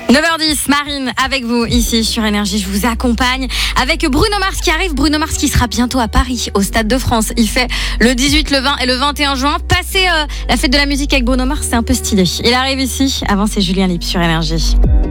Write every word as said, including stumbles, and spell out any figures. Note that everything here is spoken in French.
neuf heures dix, Marine avec vous ici sur Énergie, je vous accompagne avec Bruno Mars qui arrive, Bruno Mars qui sera bientôt à Paris au Stade de France. Il fait le dix-huit, le vingt et le vingt et un juin. Passer euh, la fête de la musique avec Bruno Mars, c'est un peu stylé. Il arrive ici, avant c'est Julien Lippe sur Énergie.